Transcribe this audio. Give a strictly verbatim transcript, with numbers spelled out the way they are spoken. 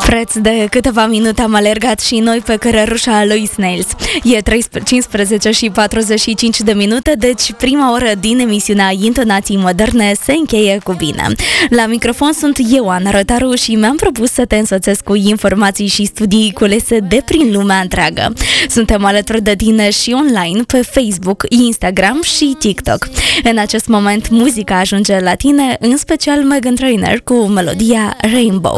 Preț de câteva minute am alergat și noi pe cărărușa lui Snails. E cincisprezece și patruzeci și cinci de minute, deci prima oră din emisiunea Intonații Moderne se încheie cu bine. La microfon sunt eu, Ana Rotaru, și mi-am propus să te însoțesc cu informații și studii culese de prin lumea întreagă. Suntem alături de tine și online pe Facebook, Instagram și TikTok. În acest moment muzica ajunge la tine, în special Meghan Trainor cu melodia Rainbow.